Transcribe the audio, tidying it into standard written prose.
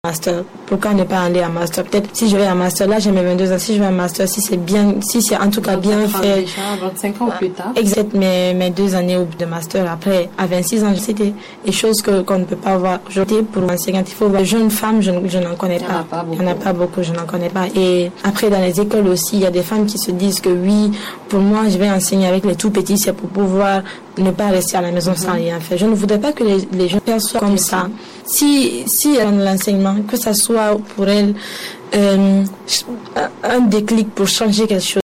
master. Pourquoi ne pas aller à master? Peut-être si je vais à master, là j'ai mes 22 ans, si je vais à master, si c'est en tout cas bien fait. Déjà 25 ans plus tard. Exact, mes 2 années de master. Après, à 26 ans, c'était des choses qu'on ne peut pas voir aujourd'hui pour l'enseignante. Il faut voir. Jeune femme, je n'en connais pas. Il n'y en a pas beaucoup, je n'en connais pas. Et après, dans les écoles aussi, il y a des femmes qui se disent que oui, pour moi, je vais enseigner avec les tout petits, c'est pour pouvoir ne pas rester à la maison sans rien faire. Je ne voudrais pas que les gens perçoivent comme ça. Si elles ont l'enseignement, que ça soit pour elles un déclic pour changer quelque chose.